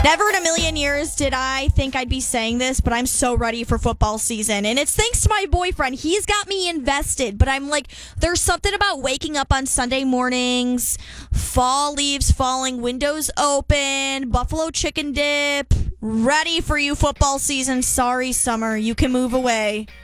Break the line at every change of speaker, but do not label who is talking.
Never in a million years did I think I'd be saying this, but I'm so ready for football season. And it's thanks to my boyfriend. He's got me invested. But I'm like, there's something about waking up on Sunday mornings, fall leaves falling, windows open, buffalo chicken dip, ready for you football season. Sorry, summer. You can move away.